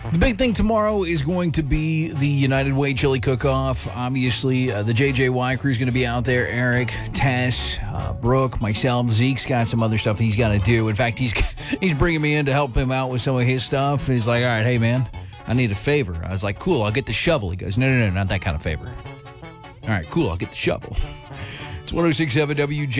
The big thing tomorrow is going to be the United Way Chili Cook-Off. Obviously, the JJY crew is going to be out there. Eric, Tess, Brooke, myself. Zeke's got some other stuff he's got to do. In fact, he's bringing me in to help him out with some of his stuff. He's like, all right, hey, man, I need a favor. I was like, cool, I'll get the shovel. He goes, no, not that kind of favor. All right, cool, I'll get the shovel. It's 106.7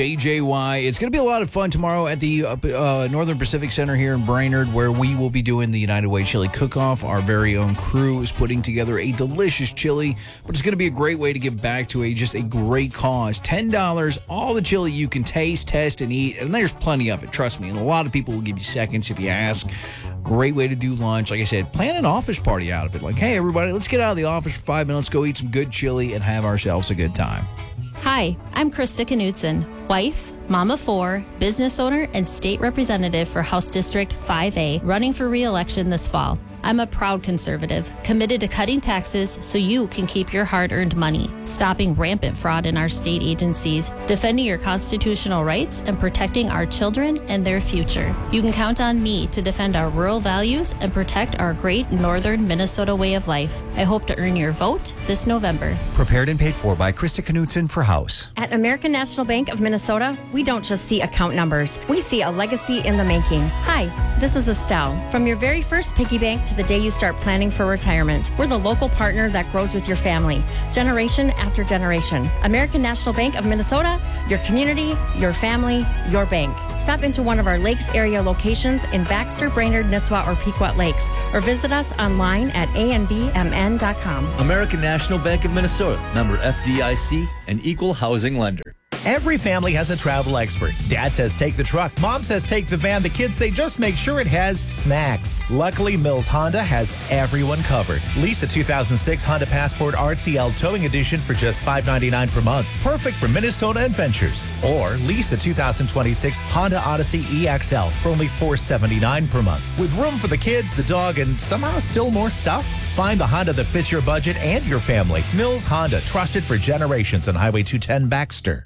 WJJY. It's going to be a lot of fun tomorrow at the Northern Pacific Center here in Brainerd, where we will be doing the United Way Chili Cook-Off. Our very own crew is putting together a delicious chili, but it's going to be a great way to give back to just a great cause. $10, all the chili you can taste, test, and eat, and there's plenty of it, trust me. And a lot of people will give you seconds if you ask. Great way to do lunch. Like I said, plan an office party out of it. Like, hey, everybody, let's get out of the office for 5 minutes, go eat some good chili, and have ourselves a good time. Hi, I'm Krista Knudsen, wife, mom of 4, business owner, and state representative for House District 5A, running for re-election this fall. I'm a proud conservative, committed to cutting taxes so you can keep your hard-earned money, stopping rampant fraud in our state agencies, defending your constitutional rights, and protecting our children and their future. You can count on me to defend our rural values and protect our great northern Minnesota way of life. I hope to earn your vote this November. Prepared and paid for by Krista Knudsen for House. At American National Bank of Minnesota, we don't just see account numbers. We see a legacy in the making. Hi, this is Estelle. From your very first piggy bank to the day you start planning for retirement, we're the local partner that grows with your family, generation after generation. American National Bank of Minnesota, your community, your family, your bank. Stop into one of our Lakes area locations in Baxter, Brainerd, Nisswa, or Pequot Lakes, or visit us online at anbmn.com. American National Bank of Minnesota, member FDIC, an equal housing lender. Every family has a travel expert. Dad says take the truck. Mom says take the van. The kids say just make sure it has snacks. Luckily, Mills Honda has everyone covered. Lease a 2006 Honda Passport RTL Towing Edition for just $5.99 per month. Perfect for Minnesota adventures. Or lease a 2026 Honda Odyssey EXL for only $479 per month. With room for the kids, the dog, and somehow still more stuff? Find the Honda that fits your budget and your family. Mills Honda, trusted for generations on Highway 210 Baxter.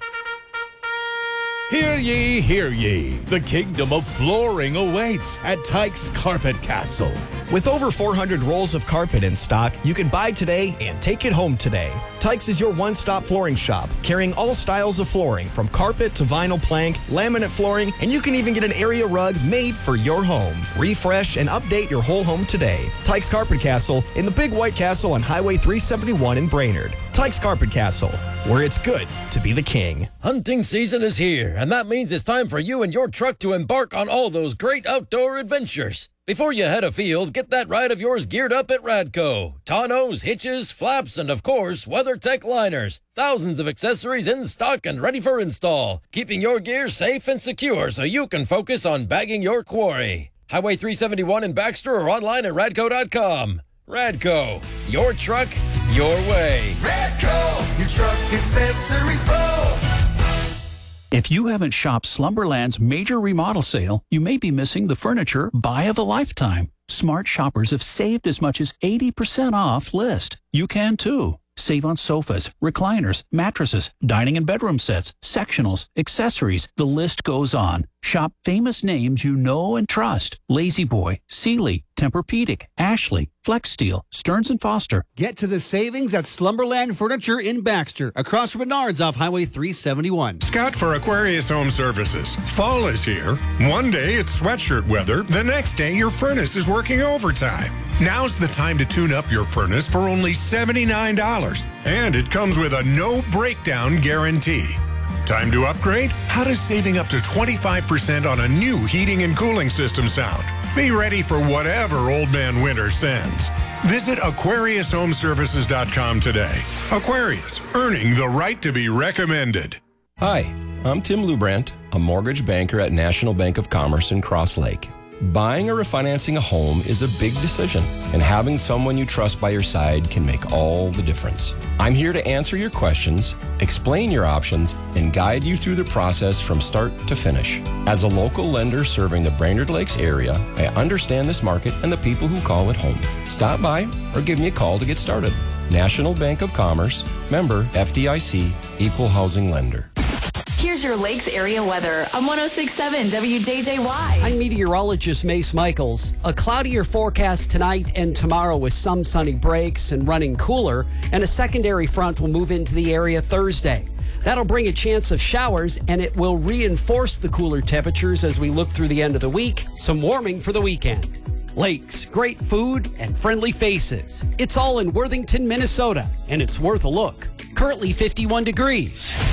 Hear ye, hear ye. The kingdom of flooring awaits at Tyke's Carpet Castle. With over 400 rolls of carpet in stock, you can buy today and take it home today. Tyke's is your one-stop flooring shop, carrying all styles of flooring, from carpet to vinyl plank, laminate flooring, and you can even get an area rug made for your home. Refresh and update your whole home today. Tyke's Carpet Castle in the Big White Castle on Highway 371 in Brainerd. Tyke's Carpet Castle, where it's good to be the king. Hunting season is here, and that means it's time for you and your truck to embark on all those great outdoor adventures. Before you head afield, get that ride of yours geared up at Radco. Tonneaus, hitches, flaps, and of course, WeatherTech liners. Thousands of accessories in stock and ready for install, keeping your gear safe and secure so you can focus on bagging your quarry. Highway 371 in Baxter or online at radco.com. Radco, your truck, your way. Radco, your truck accessories pro. If you haven't shopped Slumberland's major remodel sale, you may be missing the furniture buy of a lifetime. Smart shoppers have saved as much as 80% off list. You can too. Save on sofas, recliners, mattresses, dining and bedroom sets, sectionals, accessories. The list goes on. Shop famous names you know and trust. La-Z-Boy, Sealy, Tempur-Pedic, Ashley, Flex Steel, Stearns & Foster. Get to the savings at Slumberland Furniture in Baxter, across from Menards off Highway 371. Scott for Aquarius Home Services. Fall is here. One day it's sweatshirt weather. The next day your furnace is working overtime. Now's the time to tune up your furnace for only $79. And it comes with a no breakdown guarantee. Time to upgrade? How does saving up to 25% on a new heating and cooling system sound? Be ready for whatever Old Man Winter sends. Visit AquariusHomeservices.com today. Aquarius, earning the right to be recommended. Hi, I'm Tim Lubrandt, a mortgage banker at National Bank of Commerce in Cross Lake. Buying or refinancing a home is a big decision, and having someone you trust by your side can make all the difference. I'm here to answer your questions, explain your options, and guide you through the process from start to finish. As a local lender serving the Brainerd Lakes area, I understand this market and the people who call it home. Stop by or give me a call to get started. National Bank of Commerce, member FDIC, equal housing lender. Here's is your Lakes area weather on 106.7 WJJY. I'm meteorologist Mace Michaels. A cloudier forecast tonight and tomorrow with some sunny breaks and running cooler, and a secondary front will move into the area Thursday. That'll bring a chance of showers, and it will reinforce the cooler temperatures as we look through the end of the week. Some warming for the weekend. Lakes, great food, and friendly faces. It's all in Worthington, Minnesota, and it's worth a look. Currently 51 degrees.